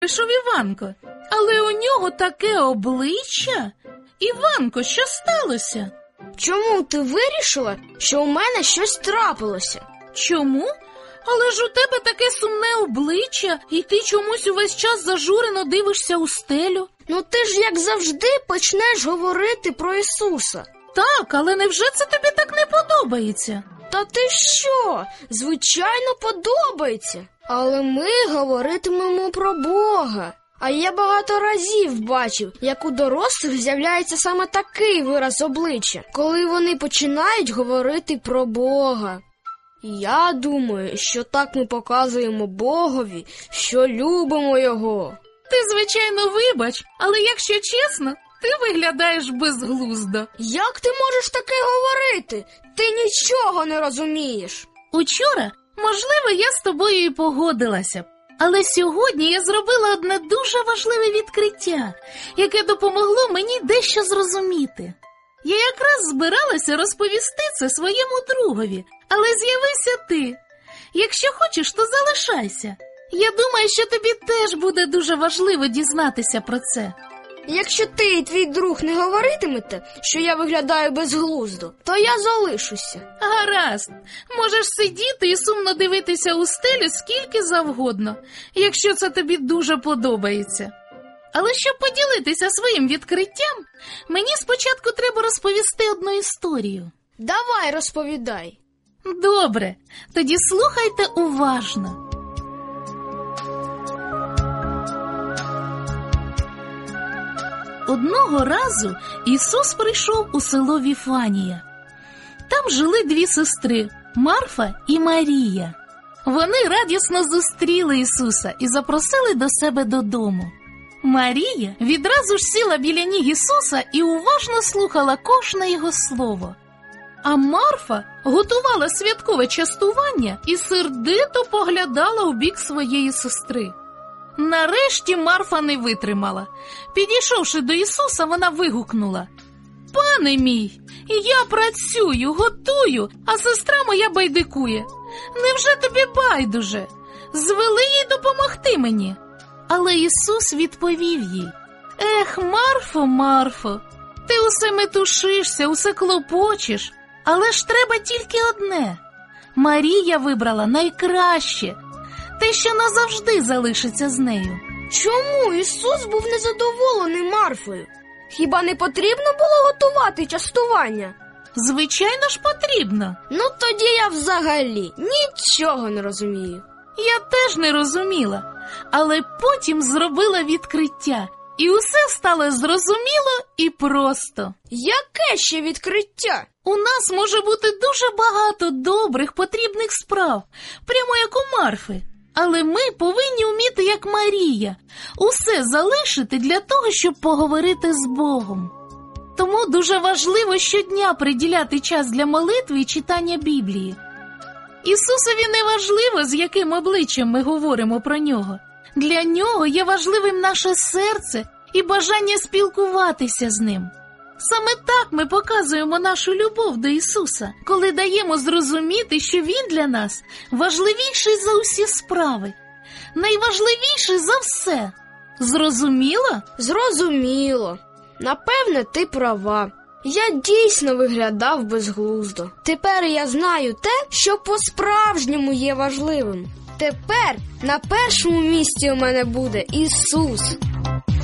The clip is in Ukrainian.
прийшов Іванко, але у нього таке обличчя. Іванко, що сталося? Чому ти вирішила, що у мене щось трапилося? Чому? Але ж у тебе таке сумне обличчя, і ти чомусь увесь час зажурено дивишся у стелю. Ну ти ж, як завжди, почнеш говорити про Ісуса. Так, але невже це тобі так не подобається? Та ти що? Звичайно, подобається. Але ми говоритимемо про Бога. А я багато разів бачив, як у дорослих з'являється саме такий вираз обличчя, коли вони починають говорити про Бога. Я думаю, що так ми показуємо Богові, що любимо Його. Ти, звичайно, вибач, але якщо чесно, ти виглядаєш безглуздо. Як ти можеш таке говорити? Ти нічого не розумієш. Учора, можливо, я з тобою і погодилася б. Але сьогодні я зробила одне дуже важливе відкриття, яке допомогло мені дещо зрозуміти. Я якраз збиралася розповісти це своєму другові, але з'явився ти. Якщо хочеш, то залишайся. Я думаю, що тобі теж буде дуже важливо дізнатися про це. Якщо ти і твій друг не говоритимете, що я виглядаю безглуздо, то я залишуся. Гаразд. Можеш сидіти і сумно дивитися у стелю скільки завгодно, якщо це тобі дуже подобається. Але щоб поділитися своїм відкриттям, мені спочатку треба розповісти одну історію. Давай, розповідай. Добре, тоді слухайте уважно. Одного разу Ісус прийшов у село Віфанія. Там жили дві сестри – Марфа і Марія. Вони радісно зустріли Ісуса і запросили до себе додому. Марія відразу ж сіла біля ніг Ісуса і уважно слухала кожне його слово. А Марфа готувала святкове частування і сердито поглядала у бік своєї сестри. Нарешті Марфа не витримала. Підійшовши до Ісуса, вона вигукнула: «Пане мій, я працюю, готую, а сестра моя байдикує. Невже тобі байдуже? Звели їй допомогти мені». Але Ісус відповів їй: «Ех, Марфо, Марфо, ти усе метушишся, усе клопочеш, але ж треба тільки одне. Марія вибрала найкраще, те, що назавжди залишиться з нею». Чому Ісус був незадоволений Марфою? Хіба не потрібно було готувати частування? Звичайно ж потрібно. Ну тоді я взагалі нічого не розумію. Я теж не розуміла, але потім зробила відкриття, і усе стало зрозуміло і просто. Яке ще відкриття? У нас може бути дуже багато добрих, потрібних справ, прямо як у Марфи. Але ми повинні вміти, як Марія, усе залишити для того, щоб поговорити з Богом. Тому дуже важливо щодня приділяти час для молитви і читання Біблії. Ісусові не важливо, з яким обличчям ми говоримо про Нього. Для Нього є важливим наше серце і бажання спілкуватися з Ним. Саме так ми показуємо нашу любов до Ісуса, коли даємо зрозуміти, що Він для нас важливіший за усі справи, найважливіший за все. Зрозуміло? Зрозуміло. Напевне, ти права. Я дійсно виглядав безглуздо. Тепер я знаю те, що по-справжньому є важливим. Тепер на першому місці у мене буде Ісус.